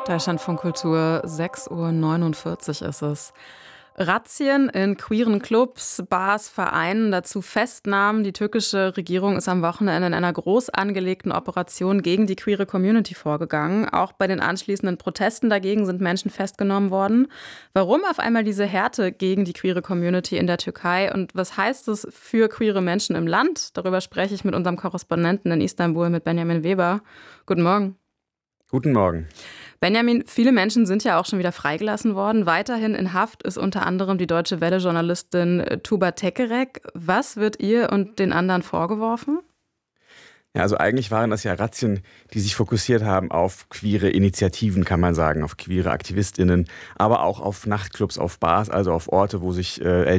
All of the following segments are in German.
Deutschlandfunk Kultur, 6:49 Uhr ist es. Razzien in queeren Clubs, Bars, Vereinen, dazu Festnahmen. Die türkische Regierung ist am Wochenende in einer groß angelegten Operation gegen die queere Community vorgegangen. Auch bei den anschließenden Protesten dagegen sind Menschen festgenommen worden. Warum auf einmal diese Härte gegen die queere Community in der Türkei und was heißt es für queere Menschen im Land? Darüber spreche ich mit unserem Korrespondenten in Istanbul, mit Benjamin Weber. Guten Morgen. Guten Morgen. Benjamin, viele Menschen sind ja auch schon wieder freigelassen worden. Weiterhin in Haft ist unter anderem die Deutsche Welle-Journalistin Tuba Tekerek. Was wird ihr und den anderen vorgeworfen? Ja, also eigentlich waren das ja Razzien, die sich fokussiert haben auf queere Initiativen, kann man sagen, auf queere AktivistInnen, aber auch auf Nachtclubs, auf Bars, also auf Orte, wo sich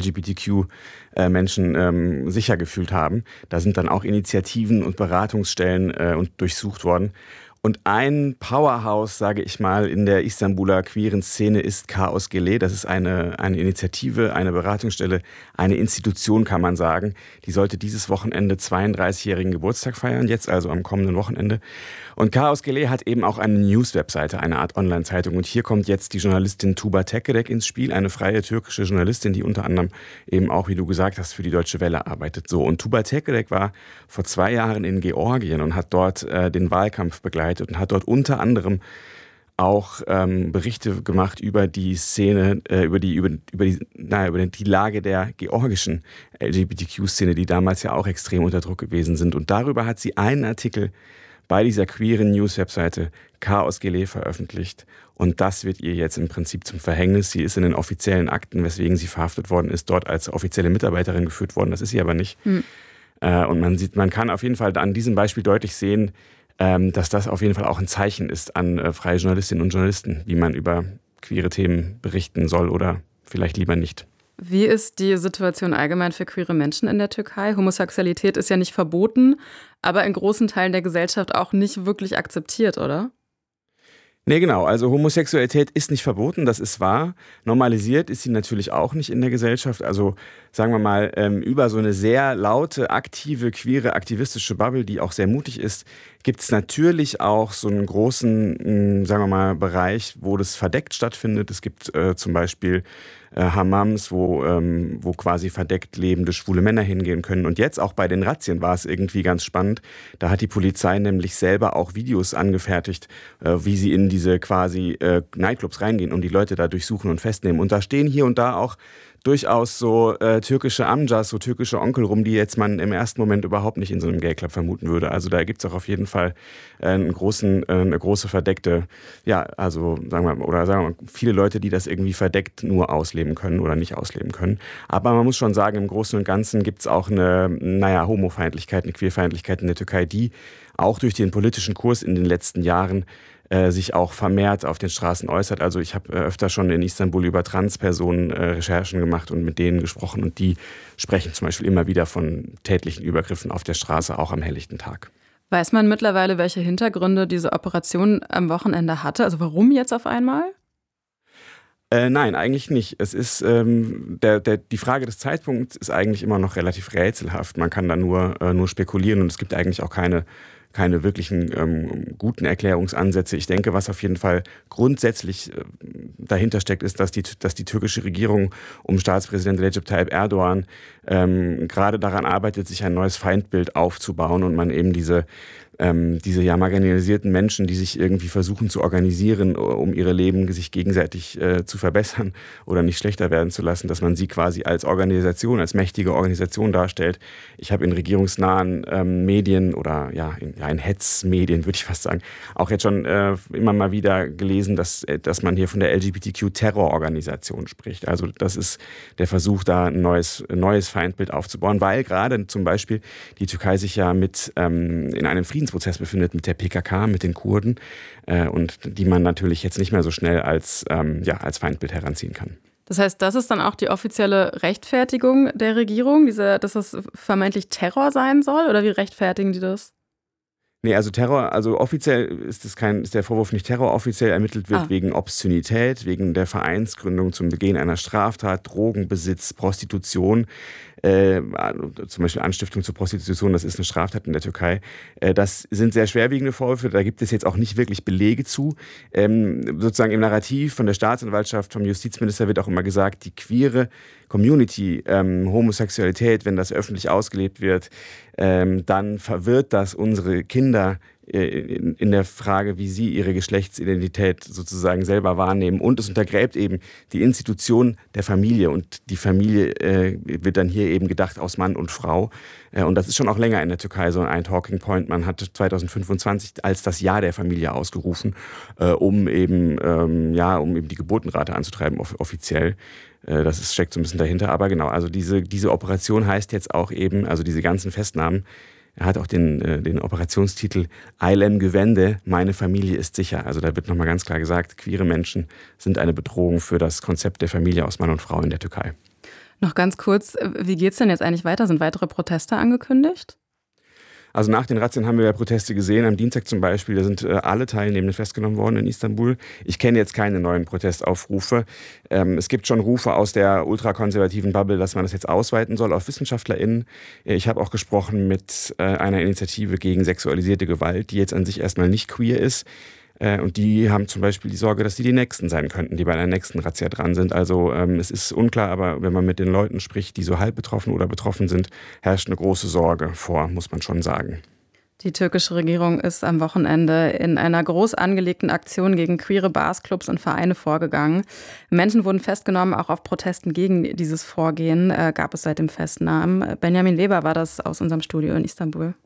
LGBTQ-Menschen sicher gefühlt haben. Da sind dann auch Initiativen und Beratungsstellen und durchsucht worden. Und ein Powerhouse, sage ich mal, in der Istanbuler queeren Szene ist Chaos Gele. Das ist eine Initiative, eine Beratungsstelle, eine Institution, kann man sagen. Die sollte dieses Wochenende 32-jährigen Geburtstag feiern, jetzt also am kommenden Wochenende. Und Chaos Gele hat eben auch eine News-Webseite, eine Art Online-Zeitung. Und hier kommt jetzt die Journalistin Tuba Tekerek ins Spiel, eine freie türkische Journalistin, die unter anderem eben auch, wie du gesagt hast, für die Deutsche Welle arbeitet. So, und Tuba Tekerek war vor 2 Jahren in Georgien und hat dort den Wahlkampf begleitet und hat dort unter anderem auch Berichte gemacht über die Szene, über die Lage der georgischen LGBTQ-Szene, die damals ja auch extrem unter Druck gewesen sind. Und darüber hat sie einen Artikel bei dieser queeren News-Webseite Chaos Gele veröffentlicht. Und das wird ihr jetzt im Prinzip zum Verhängnis. Sie ist in den offiziellen Akten, weswegen sie verhaftet worden ist, dort als offizielle Mitarbeiterin geführt worden. Das ist sie aber nicht. Und man kann auf jeden Fall an diesem Beispiel deutlich sehen, dass das auf jeden Fall auch ein Zeichen ist an freie Journalistinnen und Journalisten, wie man über queere Themen berichten soll oder vielleicht lieber nicht. Wie ist die Situation allgemein für queere Menschen in der Türkei? Homosexualität ist ja nicht verboten, aber in großen Teilen der Gesellschaft auch nicht wirklich akzeptiert, oder? Nee, genau. Also Homosexualität ist nicht verboten, das ist wahr. Normalisiert ist sie natürlich auch nicht in der Gesellschaft. Also sagen wir mal, über so eine sehr laute, aktive, queere, aktivistische Bubble, die auch sehr mutig ist, gibt es natürlich auch so einen großen, sagen wir mal, Bereich, wo das verdeckt stattfindet. Es gibt zum Beispiel Hammams, wo quasi verdeckt lebende schwule Männer hingehen können. Und jetzt auch bei den Razzien war es irgendwie ganz spannend. Da hat die Polizei nämlich selber auch Videos angefertigt, wie sie in diese quasi Nightclubs reingehen und die Leute da durchsuchen und festnehmen. Und da stehen hier und da auch durchaus so türkische Amcas, so türkische Onkel rum, die jetzt man im ersten Moment überhaupt nicht in so einem Gay-Club vermuten würde. Also da gibt's auch auf jeden Fall eine große verdeckte, ja, also sagen wir mal, viele Leute, die das irgendwie verdeckt nur ausleben können oder nicht ausleben können. Aber man muss schon sagen, im Großen und Ganzen gibt's auch eine, Homofeindlichkeit, eine Queerfeindlichkeit in der Türkei, die auch durch den politischen Kurs in den letzten Jahren sich auch vermehrt auf den Straßen äußert. Also ich habe öfter schon in Istanbul über Transpersonen Recherchen gemacht und mit denen gesprochen und die sprechen zum Beispiel immer wieder von tätlichen Übergriffen auf der Straße, auch am helllichten Tag. Weiß man mittlerweile, welche Hintergründe diese Operation am Wochenende hatte? Also warum jetzt auf einmal? Nein, eigentlich nicht. Es ist die Frage des Zeitpunkts ist eigentlich immer noch relativ rätselhaft. Man kann da nur spekulieren und es gibt eigentlich auch keine wirklichen guten Erklärungsansätze. Ich denke, was auf jeden Fall grundsätzlich dahinter steckt, ist, dass die türkische Regierung um Staatspräsident Recep Tayyip Erdogan gerade daran arbeitet, sich ein neues Feindbild aufzubauen und man eben diese marginalisierten Menschen, die sich irgendwie versuchen zu organisieren, um ihre Leben sich gegenseitig zu verbessern oder nicht schlechter werden zu lassen, dass man sie quasi als Organisation, als mächtige Organisation darstellt. Ich habe in regierungsnahen Medien oder in Hetzmedien, würde ich fast sagen, auch jetzt schon immer mal wieder gelesen, dass man hier von der LGBTQ-Terrororganisation spricht. Also das ist der Versuch, da ein neues Feindbild aufzubauen, weil gerade zum Beispiel die Türkei sich ja in einem Friedensprozess befindet mit der PKK, mit den Kurden und die man natürlich jetzt nicht mehr so schnell als Feindbild heranziehen kann. Das heißt, das ist dann auch die offizielle Rechtfertigung der Regierung, dass das vermeintlich Terror sein soll? Oder wie rechtfertigen die das? Nee, also Terror, also offiziell ist der Vorwurf nicht Terror, offiziell ermittelt wird wegen Obszönität, wegen der Vereinsgründung zum Begehen einer Straftat, Drogenbesitz, Prostitution. zum Beispiel Anstiftung zur Prostitution, das ist eine Straftat in der Türkei. Das sind sehr schwerwiegende Vorwürfe, da gibt es jetzt auch nicht wirklich Belege zu. Sozusagen im Narrativ von der Staatsanwaltschaft, vom Justizminister wird auch immer gesagt, die queere Community, Homosexualität, wenn das öffentlich ausgelebt wird, dann verwirrt das unsere Kinder in der Frage, wie sie ihre Geschlechtsidentität sozusagen selber wahrnehmen. Und es untergräbt eben die Institution der Familie. Und die Familie wird dann hier eben gedacht aus Mann und Frau. Und das ist schon auch länger in der Türkei so ein Talking Point. Man hat 2025 als das Jahr der Familie ausgerufen, um eben die Geburtenrate anzutreiben, offiziell. Das steckt so ein bisschen dahinter. Aber genau, also diese Operation heißt jetzt auch eben, also diese ganzen Festnahmen, er hat auch den Operationstitel Ailem Güvende, meine Familie ist sicher. Also da wird nochmal ganz klar gesagt, queere Menschen sind eine Bedrohung für das Konzept der Familie aus Mann und Frau in der Türkei. Noch ganz kurz, wie geht's denn jetzt eigentlich weiter? Sind weitere Proteste angekündigt? Also nach den Razzien haben wir ja Proteste gesehen. Am Dienstag zum Beispiel, da sind alle Teilnehmenden festgenommen worden in Istanbul. Ich kenne jetzt keine neuen Protestaufrufe. Es gibt schon Rufe aus der ultrakonservativen Bubble, dass man das jetzt ausweiten soll auf WissenschaftlerInnen. Ich habe auch gesprochen mit einer Initiative gegen sexualisierte Gewalt, die jetzt an sich erstmal nicht queer ist. Und die haben zum Beispiel die Sorge, dass sie die Nächsten sein könnten, die bei einer nächsten Razzia dran sind. Also es ist unklar, aber wenn man mit den Leuten spricht, die so halb betroffen oder betroffen sind, herrscht eine große Sorge vor, muss man schon sagen. Die türkische Regierung ist am Wochenende in einer groß angelegten Aktion gegen queere Bars, Clubs und Vereine vorgegangen. Menschen wurden festgenommen, auch auf Protesten gegen dieses Vorgehen gab es seit dem Festnahmen. Benjamin Weber war das aus unserem Studio in Istanbul.